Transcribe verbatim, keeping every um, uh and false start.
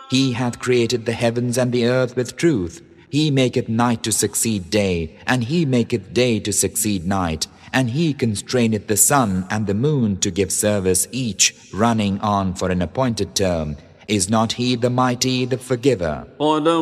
He hath created the heavens and the earth with truth. He maketh night to succeed day, and He maketh day to succeed night. And He constraineth the sun and the moon to give service, each running on for an appointed term. Is not He the Mighty, the Forgiver?